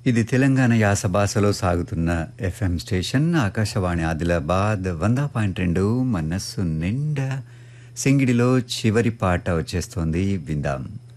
ఇది తెలంగాణ యాస భాషలో సాగుతున్న ఎఫ్ఎం స్టేషన్ ఆకాశవాణి ఆదిలాబాద్ 100.2 మనస్సు నిండా సింగిడిలో చివరి పాట వచ్చేస్తోంది విందాం.